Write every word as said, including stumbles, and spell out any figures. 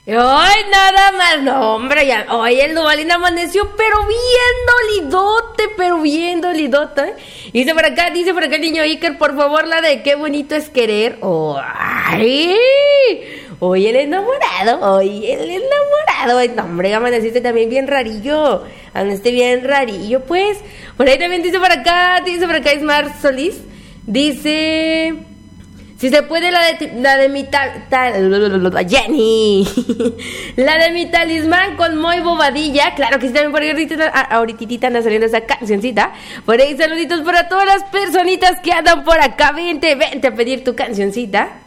Ay, nada más, no, hombre, ya, oye, el Duvalín amaneció, pero bien dolidote, pero bien dolidote. Dice por acá, dice por acá el niño Iker, por favor, la de qué bonito es querer. Oh, ay, oye, el enamorado, oye, el enamorado. Ay, no, hombre, amaneciste también bien rarillo, amaneciste bien rarillo, pues. Por ahí también dice por acá, dice por acá Ismar Solís, dice... Si se puede la de la de mi tal, tal Jenny. La de mi talismán con muy bobadilla. Claro que sí, también por ahí ahorita, ahorita anda saliendo esa cancioncita. Por ahí saluditos para todas las personitas que andan por acá. Vente, vente a pedir tu cancioncita.